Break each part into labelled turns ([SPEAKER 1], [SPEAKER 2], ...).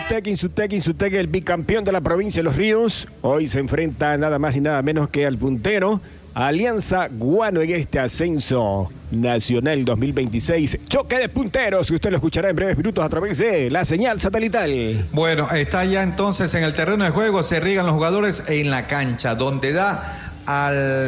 [SPEAKER 1] Insutec, el bicampeón de la provincia de Los Ríos. Hoy se enfrenta nada más y nada menos que al puntero Alianza Guano en este ascenso nacional 2026. Choque de punteros, que usted lo escuchará en breves minutos a través de la señal satelital.
[SPEAKER 2] Bueno, está ya entonces en el terreno de juego, se riegan los jugadores en la cancha, donde da a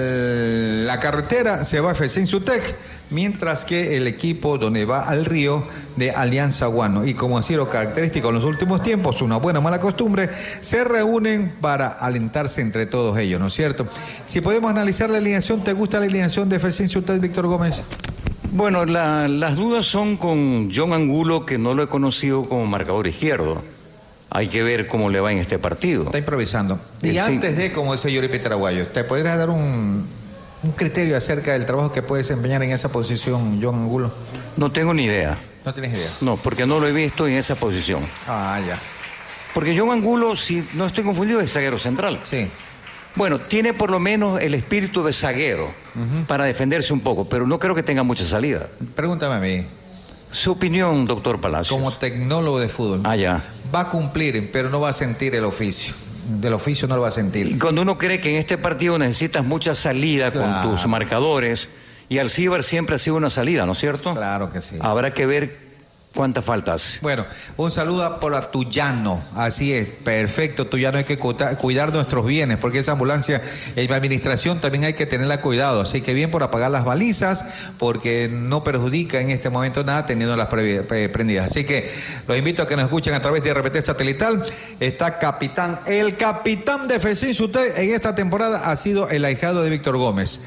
[SPEAKER 2] la carretera se va FC Insutec, mientras que el equipo donde va al río de Alianza Guano. Y como ha sido característico en los últimos tiempos, una buena o mala costumbre, se reúnen para alentarse entre todos ellos, ¿no es cierto? Si podemos analizar la alineación, ¿te gusta la alineación de FC Insutec, Víctor Gómez?
[SPEAKER 3] Bueno, las dudas son con John Angulo, que no lo he conocido como marcador izquierdo. Hay que ver cómo le va en este partido.
[SPEAKER 2] Está improvisando. Y antes de, como dice Yuri Pitaraguayo, ¿te podrías dar un criterio acerca del trabajo que puede desempeñar en esa posición John Angulo?
[SPEAKER 3] No tengo ni idea.
[SPEAKER 2] ¿No tienes idea?
[SPEAKER 3] No, porque no lo he visto en esa posición.
[SPEAKER 2] Ah, ya.
[SPEAKER 3] Porque John Angulo, si no estoy confundido, es zaguero central.
[SPEAKER 2] Sí.
[SPEAKER 3] Bueno, tiene por lo menos el espíritu de zaguero para defenderse un poco, pero no creo que tenga mucha salida.
[SPEAKER 2] Pregúntame a mí.
[SPEAKER 3] Su opinión, doctor Palacios.
[SPEAKER 2] Como tecnólogo de fútbol.
[SPEAKER 3] Ah, ya.
[SPEAKER 2] Va a cumplir, pero no va a sentir el oficio. Del oficio no lo va a sentir.
[SPEAKER 3] Y cuando uno cree que en este partido necesitas mucha salida con tus marcadores, y Alcibar siempre ha sido una salida, ¿no es cierto?
[SPEAKER 2] Claro que sí.
[SPEAKER 3] Habrá que ver cuántas faltas.
[SPEAKER 2] Bueno, un saludo para Tuyano. Así es, perfecto. Tuyano, hay que cuidar nuestros bienes, porque esa ambulancia, la administración también hay que tenerla cuidado. Así que bien por apagar las balizas, porque no perjudica en este momento nada teniéndolas prendidas. Así que los invito a que nos escuchen a través de RPT Satelital. Está el capitán de FC Insutec en esta temporada ha sido el ahijado de Víctor Gómez,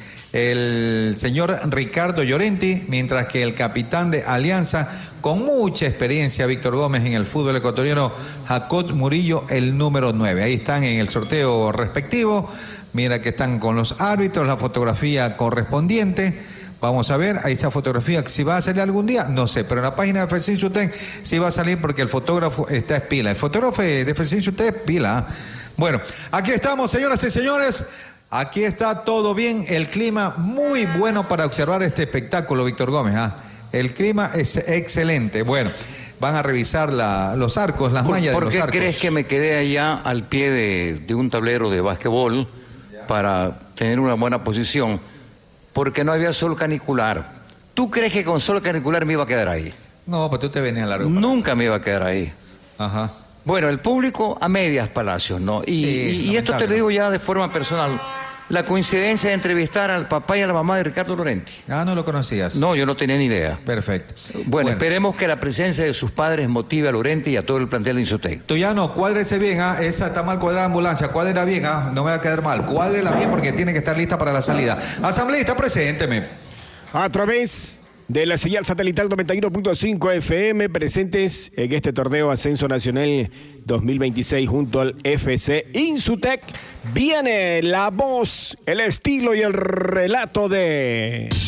[SPEAKER 2] el señor Ricardo Llorenti, mientras que el capitán de Alianza, con mucha experiencia, Víctor Gómez, en el fútbol ecuatoriano, Jacob Murillo, el número 9. Ahí están en el sorteo respectivo. Mira que están con los árbitros, la fotografía correspondiente. Vamos a ver, ahí esa fotografía, si va a salir algún día, no sé, pero en la página de FC Insutec sí va a salir, porque el fotógrafo está es pila. El fotógrafo de FC Insutec es pila. Bueno, aquí estamos, señoras y señores. Aquí está todo bien, el clima muy bueno para observar este espectáculo, Víctor Gómez. El clima es excelente. Bueno, van a revisar los arcos, las mallas de los arcos.
[SPEAKER 3] ¿Por qué crees que me quedé allá al pie de un tablero de básquetbol para tener una buena posición? Porque no había sol canicular. ¿Tú crees que con sol canicular me iba a quedar ahí?
[SPEAKER 2] No, pues tú te venías largo.
[SPEAKER 3] Nunca me iba a quedar ahí.
[SPEAKER 2] Ajá.
[SPEAKER 3] Bueno, el público a medias, Palacios, ¿no? Y esto te lo digo ya de forma personal. La coincidencia de entrevistar al papá y a la mamá de Ricardo Llorenti.
[SPEAKER 2] Ah, ¿no lo conocías?
[SPEAKER 3] No, yo no tenía ni idea.
[SPEAKER 2] Perfecto.
[SPEAKER 3] Bueno, esperemos que la presencia de sus padres motive a Llorenti y a todo el plantel de Insutec.
[SPEAKER 2] Tuyano, cuádrese bien, esa está mal cuadrada ambulancia, cuádrela bien, no me va a quedar mal. Cuádrela bien porque tiene que estar lista para la salida. Asambleísta, presénteme.
[SPEAKER 1] A través de la señal satelital 91.5 FM, presentes en este torneo Ascenso Nacional 2026 junto al FC Insutec, viene la voz, el estilo y el relato de